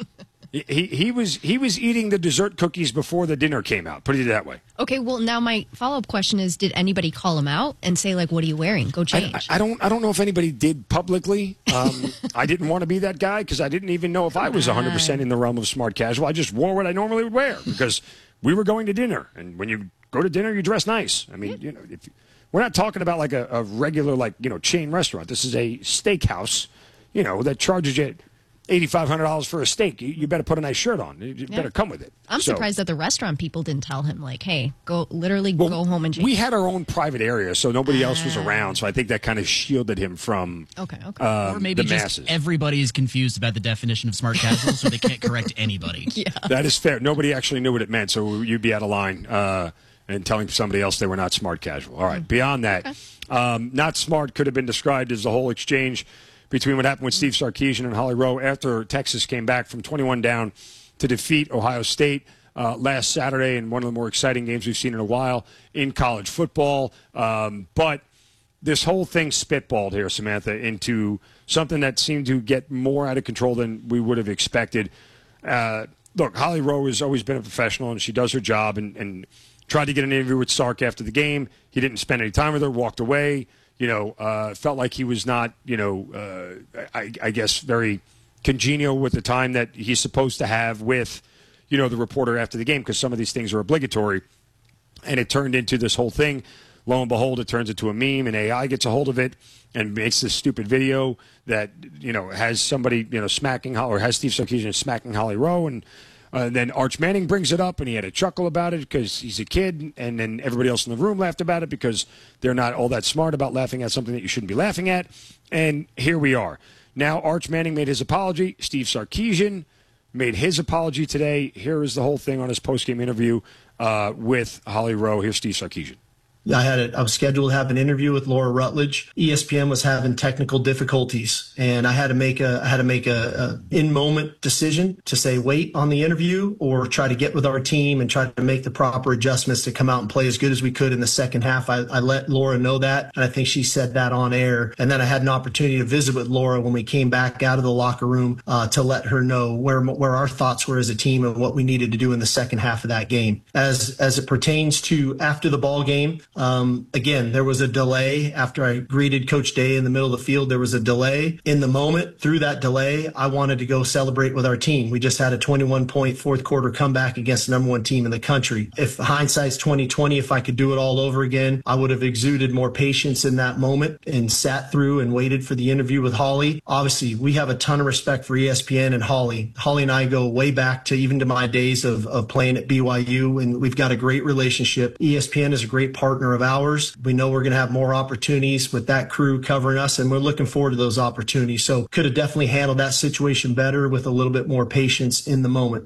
he, he he was he was eating the dessert cookies before the dinner came out. Put it that way. Okay, well, now my follow-up question is, did anybody call him out and say, like, what are you wearing? Go change. I, I don't. I don't know if anybody did publicly. Um, I didn't want to be that guy because I didn't even know if I was one hundred percent in the realm of smart casual. I just wore what I normally would wear because we were going to dinner, and when you go to dinner, you dress nice. I mean, you know, if, we're not talking about like a, a regular, like you know, chain restaurant. This is a steakhouse, you know, that charges you eighty-five hundred dollars for a steak. You, you better put a nice shirt on. You Yeah. better come with it. I'm So- surprised that the restaurant people didn't tell him, like, hey, go literally go home and change. We had our own private area, so nobody else was around. So I think that kind of shielded him from okay, okay. um, or maybe the just masses. everybody is confused about the definition of smart casual, so they can't correct anybody. Yeah. That is fair. Nobody actually knew what it meant, so you'd be out of line uh, and telling somebody else they were not smart casual. All right. Beyond that, um, not smart could have been described as the whole exchange between what happened with Steve Sarkisian and Holly Rowe after Texas came back from twenty-one down to defeat Ohio State uh, last Saturday in one of the more exciting games we've seen in a while in college football. Um, but this whole thing spitballed here, Samantha, into something that seemed to get more out of control than we would have expected. Uh, look, Holly Rowe has always been a professional, and she does her job, and, and tried to get an interview with Sark after the game. He didn't spend any time with her, walked away. You know, uh, felt like he was not, you know, uh, I, I guess very congenial with the time that he's supposed to have with, you know, the reporter after the game, because some of these things are obligatory. And it turned into this whole thing. Lo and behold, it turns into a meme, and A I gets a hold of it and makes this stupid video that, you know, has somebody, you know, smacking, or has Steve Sarkisian smacking Holly Rowe, and Uh, then Arch Manning brings it up, and he had a chuckle about it because he's a kid, and then everybody else in the room laughed about it because they're not all that smart about laughing at something that you shouldn't be laughing at. And here we are. Now Arch Manning made his apology. Steve Sarkisian made his apology today. Here is the whole thing on his postgame interview uh, with Holly Rowe. Here's Steve Sarkisian. I had a, I was scheduled to have an interview with Laura Rutledge. E S P N was having technical difficulties, and I had to make a I had to make a, a in moment decision to say wait on the interview or try to get with our team and try to make the proper adjustments to come out and play as good as we could in the second half. I, I let Laura know that, and I think she said that on air. And then I had an opportunity to visit with Laura when we came back out of the locker room uh, to let her know where where our thoughts were as a team and what we needed to do in the second half of that game. As as it pertains to after the ball game. Um, again, there was a delay after I greeted Coach Day in the middle of the field. There was a delay in the moment. Through that delay, I wanted to go celebrate with our team. We just had a twenty-one point fourth quarter comeback against the number one team in the country. If hindsight's twenty twenty, if I could do it all over again, I would have exuded more patience in that moment and sat through and waited for the interview with Holly. Obviously, we have a ton of respect for E S P N and Holly. Holly and I go way back to even to my days of, of playing at B Y U, and we've got a great relationship. E S P N is a great partner of ours. We know we're going to have more opportunities with that crew covering us, and we're looking forward to those opportunities. So could have definitely handled that situation better with a little bit more patience in the moment.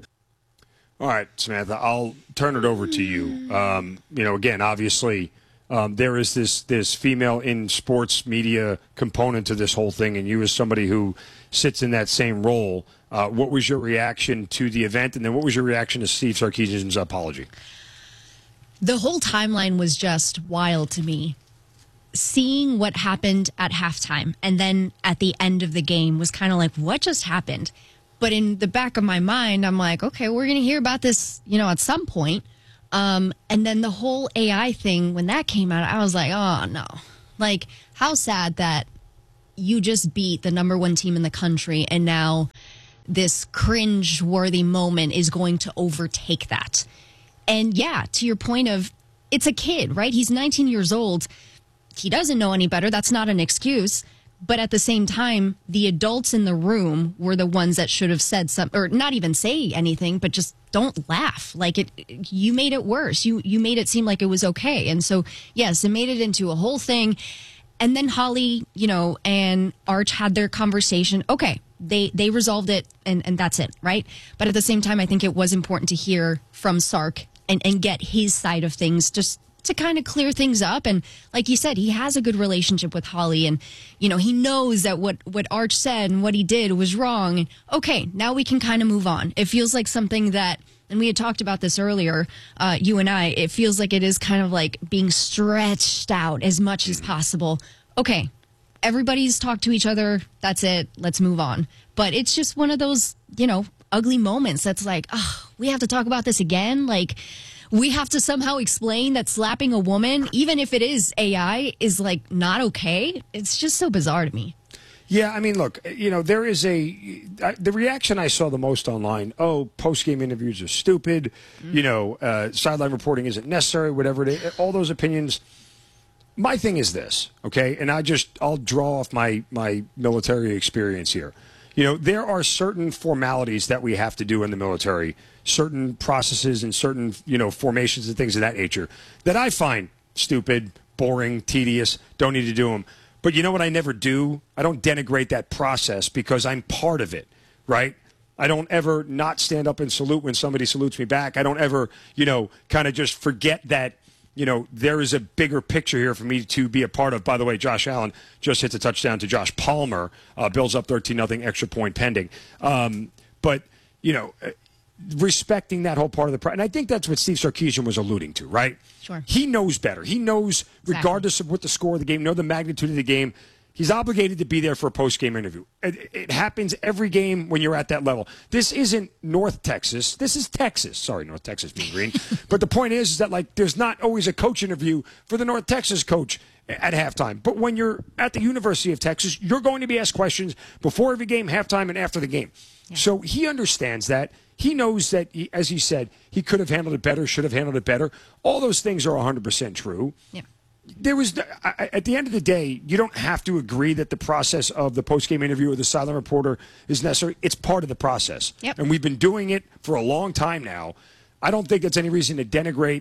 All right, Samantha, I'll turn it over to you. Um, you know, again, obviously, um, there is this this female in sports media component to this whole thing, and you as somebody who sits in that same role, uh, what was your reaction to the event, and then what was your reaction to Steve Sarkisian's apology? The whole timeline was just wild to me. seeing what happened at halftime and then at the end of the game was kind of like, what just happened? But in the back of my mind, I'm like, okay, we're going to hear about this, you know, at some point. Um, and then the whole A I thing, when that came out, I was like, oh, no. Like, how sad that you just beat the number one team in the country and now this cringe-worthy moment is going to overtake that. And yeah, to your point of, it's a kid, right? He's nineteen years old. He doesn't know any better. That's not an excuse. But at the same time, the adults in the room were the ones that should have said something, or not even say anything, but just don't laugh. Like, it, you made it worse. You you made it seem like it was okay. And so, yes, it made it into a whole thing. And then Holly, you know, and Arch had their conversation. Okay, they they resolved it, and, and that's it, right? But at the same time, I think it was important to hear from Sark and, and get his side of things, just to kind of clear things up. And like you said, he has a good relationship with Holly, and you know, he knows that what what Arch said and what he did was wrong. And okay, now we can kind of move on. It feels like something that, and we had talked about this earlier, uh, you and I, it feels like it is kind of like being stretched out as much as possible. Okay, everybody's talked to each other. That's it. Let's move on. But it's just one of those, you know, ugly moments that's like, oh, we have to talk about this again. Like, we have to somehow explain that slapping a woman, even if it is A I, is like not okay. It's just so bizarre to me. Yeah, I mean, look, you know, there is a I, the reaction I saw the most online. Oh, post-game interviews are stupid. Mm-hmm. You know, uh, sideline reporting isn't necessary. Whatever it is, all those opinions. My thing is this, okay, and I just I'll draw off my my military experience here. You know, there are certain formalities that we have to do in the military, certain processes and certain, you know, formations and things of that nature that I find stupid, boring, tedious, don't need to do them. But you know what I never do? I don't denigrate that process because I'm part of it, right? I don't ever not stand up and salute when somebody salutes me back. I don't ever, you know, kind of just forget that, you know, there is a bigger picture here for me to be a part of. By the way, Josh Allen just hits a touchdown to Josh Palmer. Uh, Bills up thirteen nothing, extra point pending. Um, but, you know, respecting that whole part of the pro- and I think that's what Steve Sarkisian was alluding to, right? Sure. He knows better. He knows, exactly, regardless of what the score of the game, know the magnitude of the game, he's obligated to be there for a post-game interview. It, it happens every game when you're at that level. This isn't North Texas. This is Texas. Sorry, North Texas, Mean Green. But the point is, is that, like, there's not always a coach interview for the North Texas coach at halftime. But when you're at the University of Texas, you're going to be asked questions before every game, halftime, and after the game. Yeah. So he understands that. He knows that, he, as he said, he could have handled it better, should have handled it better. All those things are one hundred percent true. Yeah. There was, at the end of the day, you don't have to agree that the process of the post-game interview or the sideline reporter is necessary. It's part of the process. Yep. And we've been doing it for a long time now. I don't think it's any reason to denigrate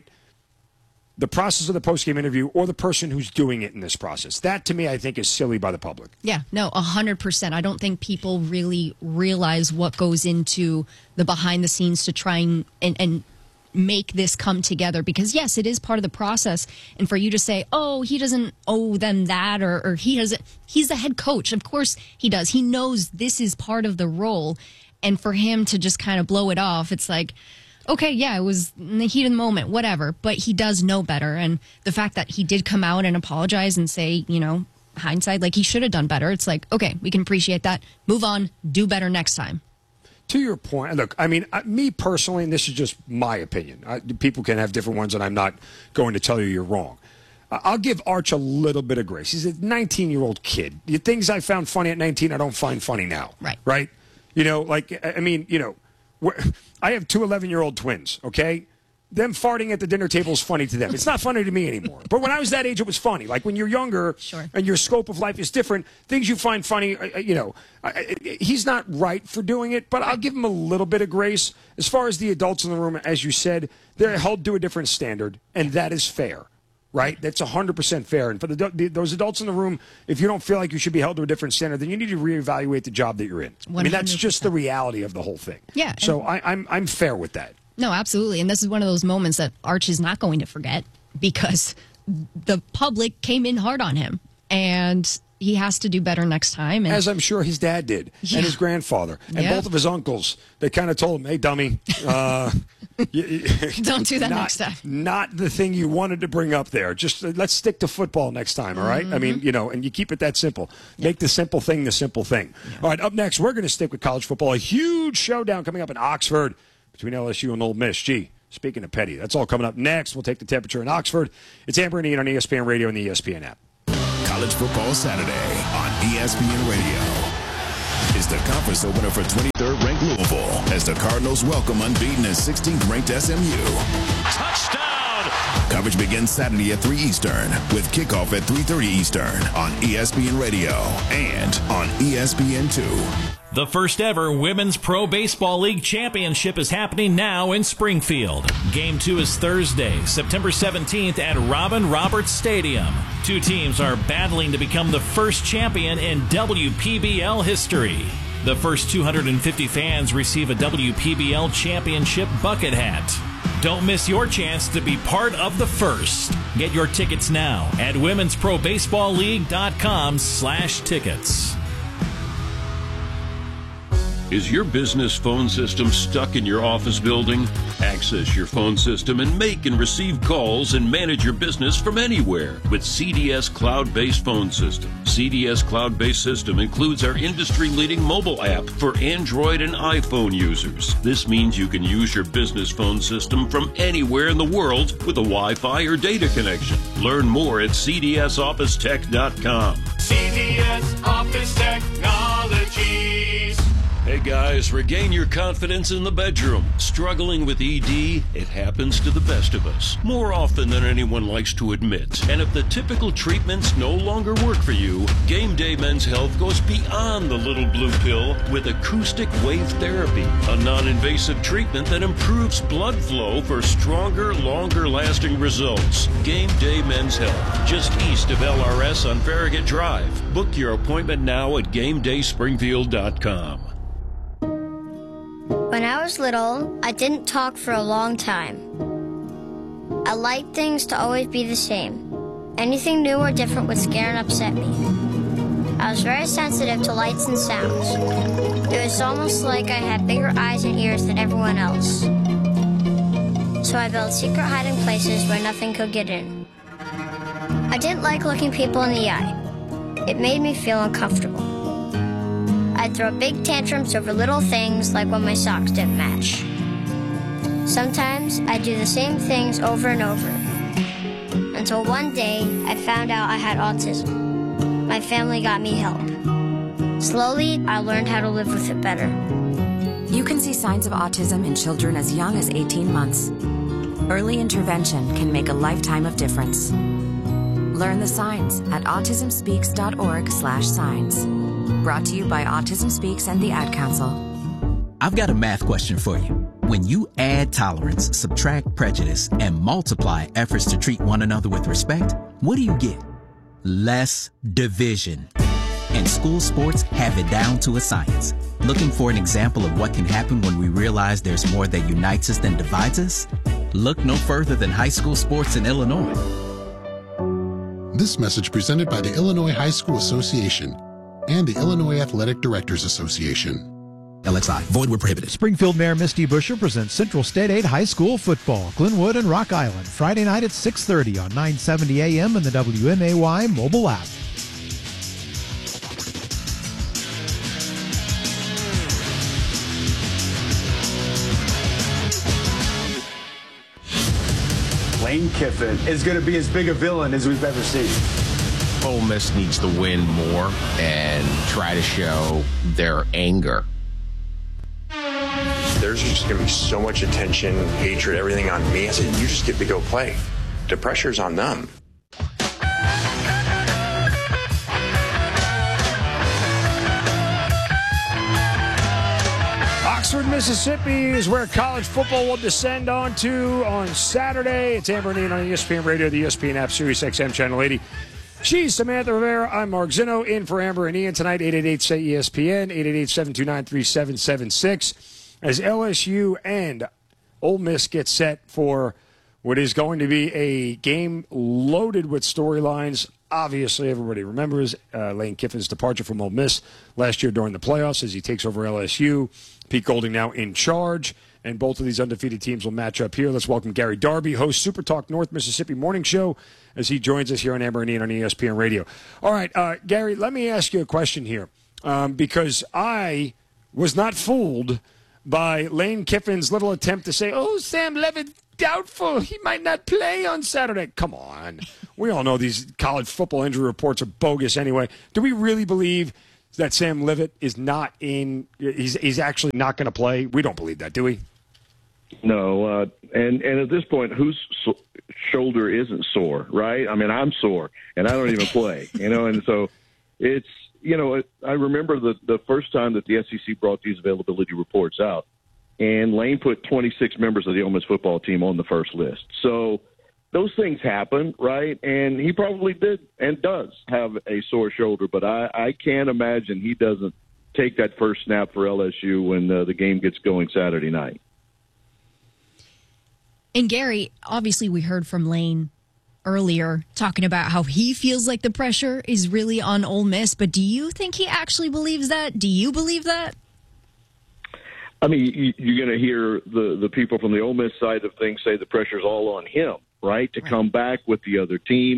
the process of the post-game interview or the person who's doing it in this process. That, to me, I think is silly by the public. Yeah, no, one hundred percent. I don't think people really realize what goes into the behind the scenes to try and, and, and make this come together, because yes, it is part of the process. And for you to say, oh, he doesn't owe them that, or, or he doesn't, he's the head coach. Of course he does. He knows this is part of the role. And for him to just kind of blow it off, it's like, okay, yeah, it was in the heat of the moment, whatever. But he does know better. And the fact that he did come out and apologize and say, you know, hindsight, like he should have done better. It's like, okay, we can appreciate that. Move on. Do better next time. To your point, look, I mean, me personally, and this is just my opinion. I, people can have different ones, and I'm not going to tell you you're wrong. I'll give Arch a little bit of grace. He's a nineteen-year-old kid. The things I found funny at nineteen, I don't find funny now. Right. Right? You know, like, I mean, you know, I have two eleven-year-old twins, okay? Them farting at the dinner table is funny to them. It's not funny to me anymore. But when I was that age, it was funny. Like when you're younger, sure, and your scope of life is different, things you find funny, you know, he's not right for doing it, but I'll give him a little bit of grace. As far as the adults in the room, as you said, they're held to a different standard, and that is fair, right? That's one hundred percent fair. And for the, the, those adults in the room, if you don't feel like you should be held to a different standard, then you need to reevaluate the job that you're in. one hundred percent. I mean, that's just the reality of the whole thing. Yeah. So I, I'm I'm fair with that. No, absolutely. And this is one of those moments that Arch is not going to forget, because the public came in hard on him. And he has to do better next time. And as I'm sure his dad did, Yeah. and his grandfather, and Yeah. both of his uncles. They kind of told him, "Hey, dummy, uh, y- y- Don't do that not, next time." Not the thing you wanted to bring up there. Just uh, let's stick to football next time, all right? I mean, Mm-hmm. you know, and you keep it that simple. Make the simple thing the simple thing. All right, up next, we're going to stick with college football. A huge showdown coming up in Oxford between L S U and Ole Miss. Gee, speaking of petty, that's all coming up next. We'll take the temperature in Oxford. It's Amber and Ian on E S P N Radio and the E S P N app. College Football Saturday on E S P N Radio is the conference opener for twenty-third ranked Louisville as the Cardinals welcome unbeaten and sixteenth ranked S M U. Touchdown! Coverage begins Saturday at three Eastern with kickoff at three thirty Eastern on E S P N Radio and on E S P N two. The first ever Women's Pro Baseball League Championship is happening now in Springfield. Game two is Thursday, September seventeenth at Robin Roberts Stadium. Two teams are battling to become the first champion in W P B L history. The first two hundred fifty fans receive a W P B L championship bucket hat. Don't miss your chance to be part of the first. Get your tickets now at women's pro baseball league dot com slash tickets. Is your business phone system stuck in your office building? Access your phone system and make and receive calls and manage your business from anywhere with C D S Cloud-Based Phone System. C D S Cloud-Based System includes our industry-leading mobile app for Android and iPhone users. This means you can use your business phone system from anywhere in the world with a Wi-Fi or data connection. Learn more at c d s office tech dot com. C D S Office Technologies. Hey guys, regain your confidence in the bedroom. Struggling with E D? It happens to the best of us, more often than anyone likes to admit. And if the typical treatments no longer work for you, Game Day Men's Health goes beyond the little blue pill with acoustic wave therapy, a non-invasive treatment that improves blood flow for stronger, longer-lasting results. Game Day Men's Health, just east of L R S on Farragut Drive. Book your appointment now at game day springfield dot com. When I was little, I didn't talk for a long time. I liked things to always be the same. Anything new or different would scare and upset me. I was very sensitive to lights and sounds. It was almost like I had bigger eyes and ears than everyone else. So I built secret hiding places where nothing could get in. I didn't like looking people in the eye. It made me feel uncomfortable. I'd throw big tantrums over little things like when my socks didn't match. Sometimes I'd do the same things over and over. Until one day, I found out I had autism. My family got me help. Slowly, I learned how to live with it better. You can see signs of autism in children as young as eighteen months. Early intervention can make a lifetime of difference. Learn the signs at autism speaks dot org slash signs. Brought to you by Autism Speaks and the Ad Council. I've got a math question for you. When you add tolerance, subtract prejudice, and multiply efforts to treat one another with respect, what do you get? Less division. And school sports have it down to a science. Looking for an example of what can happen when we realize there's more that unites us than divides us? Look no further than high school sports in Illinois. This message presented by the Illinois High School Association and the Illinois Athletic Directors Association. L X I. Void where prohibited. Springfield Mayor Misty Buscher presents Central State eight High School Football, Glenwood and Rock Island, Friday night at six thirty on nine seventy A M and the W M A Y mobile app. Lane Kiffin is going to be as big a villain as we've ever seen. Ole Miss needs to win more and try to show their anger. There's just going to be so much attention, hatred, everything on me. I said, you just get to go play. The pressure's on them. Oxford, Mississippi is where college football will descend onto on Saturday. It's Amber and Ian on E S P N Radio, the E S P N app, Sirius X M Channel eighty. She's Samantha Rivera. I'm Mark Zinno, in for Amber and Ian tonight. eight eight eight, S A Y, E S P N, eight eight eight, seven two nine, three seven seven six. As L S U and Ole Miss get set for what is going to be a game loaded with storylines obviously everybody remembers uh, Lane Kiffin's departure from Ole Miss last year during the playoffs as he takes over L S U. Pete Golding now in charge, and both of these undefeated teams will match up here. Let's welcome Gary Darby, host Super Talk North Mississippi Morning Show, as he joins us here on Amber and Ian on E S P N Radio. All right, uh, Gary, let me ask you a question here, um, because I was not fooled by Lane Kiffin's little attempt to say, oh, Sam Levitt, doubtful. He might not play on Saturday. Come on. We all know these college football injury reports are bogus anyway. Do we really believe that Sam Levitt is not in, he's, he's actually not going to play? We don't believe that, do we? No. Uh, and, and at this point, whose so- shoulder isn't sore, right? I mean, I'm sore, and I don't even play, you know, and so it's, you know, I remember the, the first time that the S E C brought these availability reports out, and Lane put twenty-six members of the Ole Miss football team on the first list. So those things happen, right? And he probably did and does have a sore shoulder, but I, I can't imagine he doesn't take that first snap for L S U when uh, the game gets going Saturday night. And Gary, obviously we heard from Lane earlier talking about how he feels like the pressure is really on Ole Miss, but do you think he actually believes that? Do you believe that? I mean, you're going to hear the, the people from the Ole Miss side of things say the pressure's all on him, right, to right. come back with the other team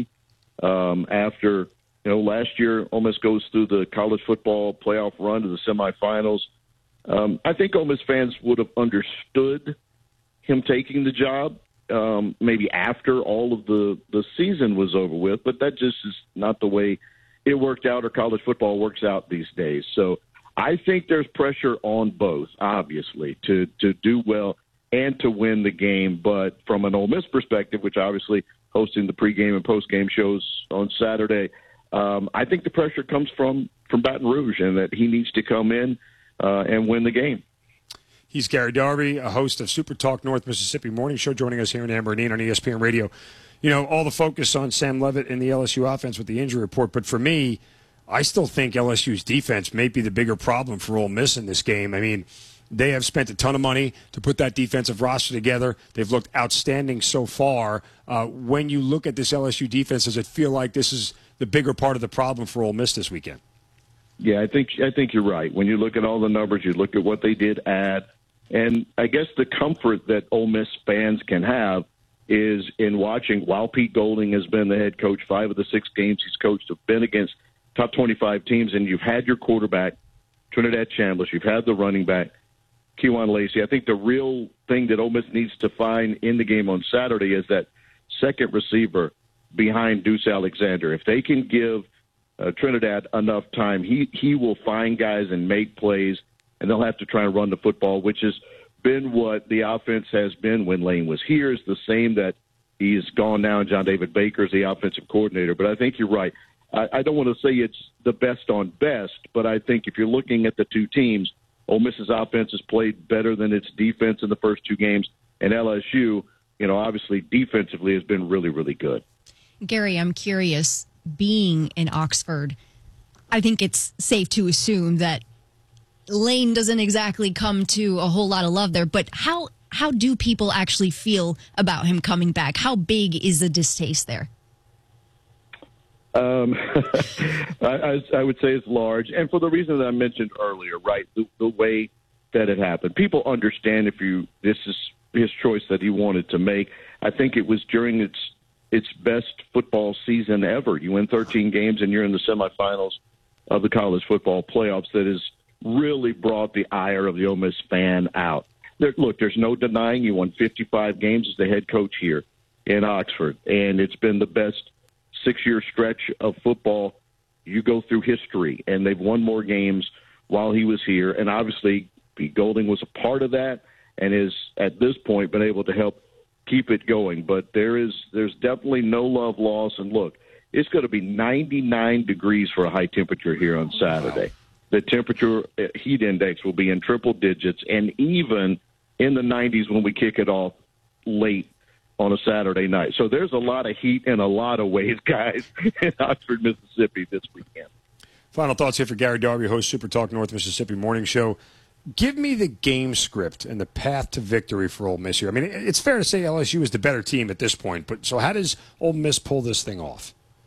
um, after, you know, last year Ole Miss goes through the college football playoff run to the semifinals. Um, I think Ole Miss fans would have understood him taking the job um, maybe after all of the, the season was over with, but that just is not the way it worked out or college football works out these days. So I think there's pressure on both, obviously, to, to do well and to win the game. But from an Ole Miss perspective, which obviously hosting the pregame and postgame shows on Saturday, um, I think the pressure comes from, from Baton Rouge and that he needs to come in uh, and win the game. He's Gary Darby, a host of Super Talk North Mississippi Morning Show, joining us here in Amber and Ian on E S P N Radio. You know, all the focus on Sam Levitt and the L S U offense with the injury report, but for me, I still think L S U's defense may be the bigger problem for Ole Miss in this game. I mean, they have spent a ton of money to put that defensive roster together. They've looked outstanding so far. Uh, when you look at this L S U defense, does it feel like this is the bigger part of the problem for Ole Miss this weekend? Yeah, I think I think you're right. When you look at all the numbers, you look at what they did add, and I guess the comfort that Ole Miss fans can have is in watching, while Pete Golding has been the head coach, five of the six games he's coached have been against top twenty-five teams, and you've had your quarterback, Trinidad Chambliss, you've had the running back, Kewan Lacey. I think the real thing that Ole Miss needs to find in the game on Saturday is that second receiver behind Deuce Alexander. If they can give uh, Trinidad enough time, he, he will find guys and make plays, and they'll have to try and run the football, which has been what the offense has been when Lane was here. Is the same that he's gone now, and John David Baker is the offensive coordinator. But I think you're right. I, I don't want to say it's the best on best, but I think if you're looking at the two teams, Ole Miss's offense has played better than its defense in the first two games, and L S U, you know, obviously defensively has been really, really good. Gary, I'm curious, being in Oxford, I think it's safe to assume that Lane doesn't exactly come to a whole lot of love there, but how how do people actually feel about him coming back? How big is the distaste there? Um, I, I would say it's large, and for the reason that I mentioned earlier, right, the, the way that it happened. People understand if you this is his choice that he wanted to make. I think it was during its its best football season ever. You win thirteen games, and you're in the semifinals of the college football playoffs. That has really brought the ire of the Ole Miss fan out. There, look, there's no denying you won fifty-five games as the head coach here in Oxford, and it's been the best six-year stretch of football. You go through history, and they've won more games while he was here, and obviously Pete Golding was a part of that and has, at this point, been able to help keep it going. But there is there's definitely no love lost, and look, it's going to be ninety-nine degrees for a high temperature here on Saturday. The temperature heat index will be in triple digits, and even in the nineties when we kick it off late on a Saturday night. So there's a lot of heat in a lot of ways, guys, in Oxford, Mississippi this weekend. Final thoughts here for Gary Darby, host Super Talk North Mississippi Morning Show. Give me the game script and the path to victory for Ole Miss here. I mean, it's fair to say L S U is the better team at this point, but so how does Ole Miss pull this thing off?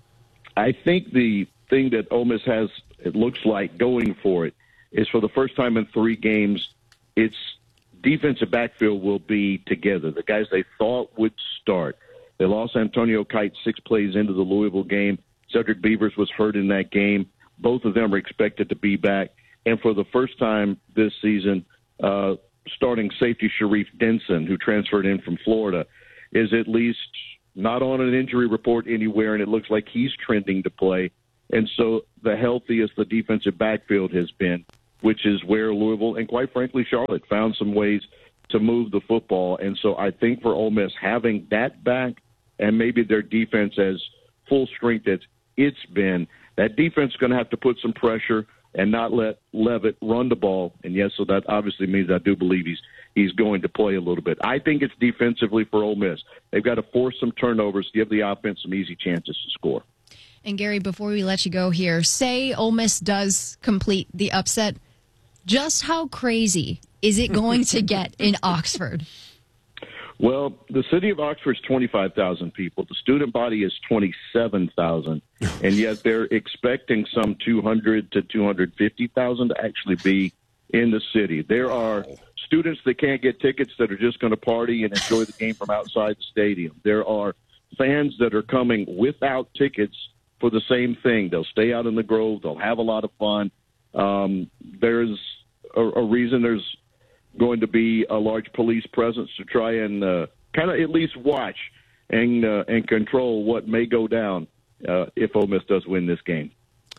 I think the thing that Ole Miss has, it looks like, going for it is for the first time in three games, its defensive backfield will be together. The guys they thought would start. They lost Antonio Kite six plays into the Louisville game. Cedric Beavers was hurt in that game. Both of them are expected to be back. And for the first time this season, uh, starting safety Sharif Denson, who transferred in from Florida, is at least not on an injury report anywhere, and it looks like he's trending to play. And so the healthiest the defensive backfield has been, which is where Louisville and, quite frankly, Charlotte found some ways to move the football. And so I think for Ole Miss, having that back and maybe their defense as full strength as it's been, that defense is going to have to put some pressure and not let Levitt run the ball. And, yes, so that obviously means I do believe he's he's going to play a little bit. I think it's defensively for Ole Miss. They've got to force some turnovers, give the offense some easy chances to score. And, Gary, before we let you go here, say Ole Miss does complete the upset. Just how crazy is it going to get in Oxford? Well, the city of Oxford is twenty-five thousand people. The student body is twenty-seven thousand, and yet they're expecting some two hundred to two hundred fifty thousand to actually be in the city. There are students that can't get tickets that are just going to party and enjoy the game from outside the stadium. There are fans that are coming without tickets for the same thing. They'll stay out in the Grove. They'll have a lot of fun. Um, there's a, a reason there's going to be a large police presence to try and uh, kind of at least watch and uh, and control what may go down uh, if Ole Miss does win this game.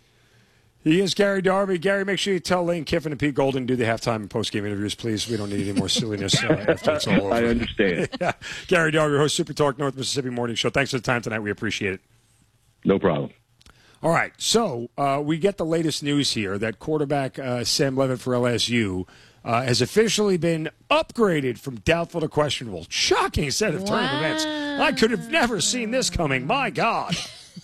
He is Gary Darby. Gary, make sure you tell Lane Kiffin and Pete Golden to do the halftime and post-game interviews, please. We don't need any more silliness uh, after it's all over. I understand. Yeah. Gary Darby, host Super Talk North Mississippi Morning Show. Thanks for the time tonight. We appreciate it. No problem. All right, so uh, we get the latest news here that quarterback uh, Sam Levitt for L S U uh, has officially been upgraded from doubtful to questionable. Shocking set of turn wow. events. I could have never seen this coming. My God.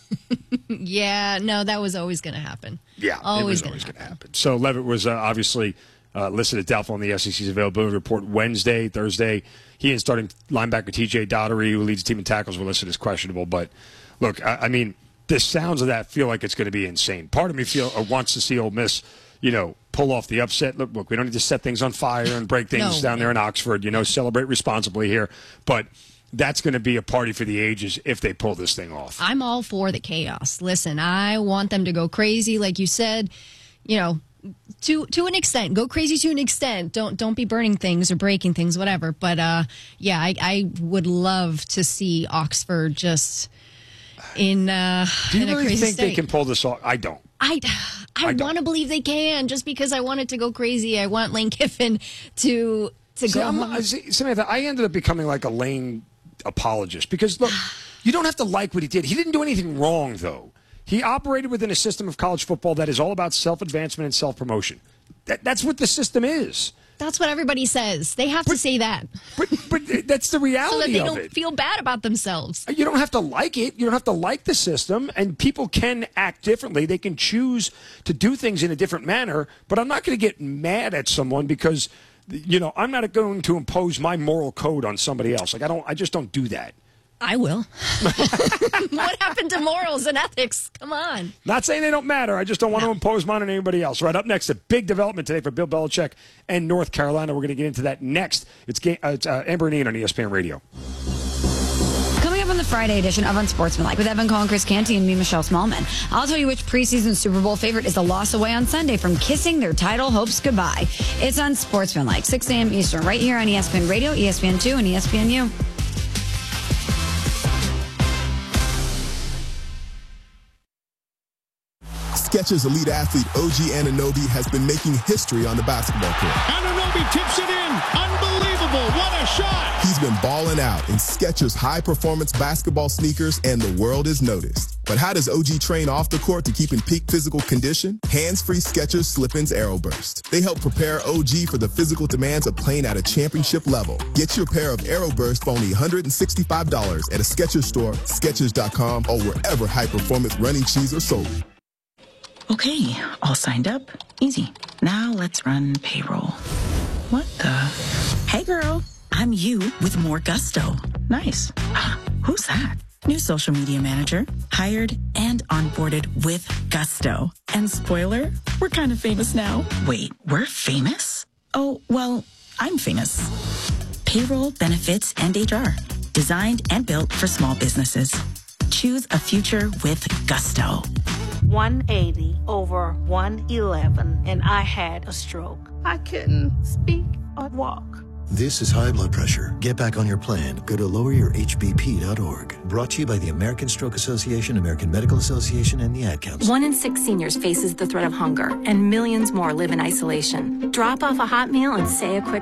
Yeah, no, that was always going to happen. Yeah, always it was always going to happen. So Levitt was uh, obviously uh, listed as doubtful on the S E C's availability report Wednesday, Thursday. He and starting linebacker T J Daugherty, who leads the team in tackles, were listed as questionable. But, look, I, I mean, the sounds of that feel like it's going to be insane. Part of me feel or wants to see Ole Miss, you know, pull off the upset. Look, look, we don't need to set things on fire and break things no. down there in Oxford. You know, celebrate responsibly here. But that's going to be a party for the ages if they pull this thing off. I'm all for the chaos. Listen, I want them to go crazy, like you said. You know, to to an extent, go crazy to an extent. Don't don't be burning things or breaking things, whatever. But uh, yeah, I, I would love to see Oxford just. In, uh, Do you in really a crazy think state. they can pull this off? I don't. I, I, I want to believe they can, just because I want it to go crazy. I want Lane Kiffin to to see, go. I'm, I, see, Samantha, I ended up becoming like a Lane apologist because look, you don't have to like what he did. He didn't do anything wrong, though. He operated within a system of college football that is all about self-advancement and self-promotion. That, that's what the system is. That's what everybody says. They have but, to say that. But but that's the reality so that they of don't it. feel bad about themselves. You don't have to like it. You don't have to like the system. And people can act differently. They can choose to do things in a different manner. But I'm not going to get mad at someone because, you know, I'm not going to impose my moral code on somebody else. Like I don't. I just don't do that. I will. What happened to morals and ethics? Come on. Not saying they don't matter. I just don't want no. to impose mine on anybody else. Right up next, a big development today for Bill Belichick and North Carolina. We're going to get into that next. It's, uh, it's uh, Amber and Ian on E S P N Radio. Coming up on the Friday edition of Unsportsmanlike with Evan Cohen, Chris Canty, and me, Michelle Smallman. I'll tell you which preseason Super Bowl favorite is the loss away on Sunday from kissing their title hopes goodbye. It's Unsportsmanlike, six a.m. Eastern, right here on E S P N Radio, E S P N two, and E S P N U. Skechers elite athlete O G Anunoby has been making history on the basketball court. Anunoby tips it in. Unbelievable. What a shot. He's been balling out in Skechers high-performance basketball sneakers, and the world has noticed. But how does O G train off the court to keep in peak physical condition? Hands-free Skechers Slip-ins AeroBurst. They help prepare O G for the physical demands of playing at a championship level. Get your pair of AeroBurst for only one hundred sixty-five dollars at a Skechers store, Skechers dot com, or wherever high-performance running shoes are sold. Okay, all signed up. Easy. Now let's run payroll. What the? Hey, girl. I'm you with more gusto. Nice. Who's that? New social media manager, hired and onboarded with gusto. And spoiler, we're kind of famous now. Wait, we're famous? Oh, well, I'm famous. Payroll, benefits, and H R. Designed and built for small businesses. Choose a future with gusto. one eighty over one eleven, and I had a stroke. I couldn't speak or walk. This is high blood pressure. Get back on your plan. Go to lower your H B P dot org. Brought to you by the American Stroke Association, American Medical Association, and the Ad Council. One in six seniors faces the threat of hunger, and millions more live in isolation. Drop off a hot meal and say a quick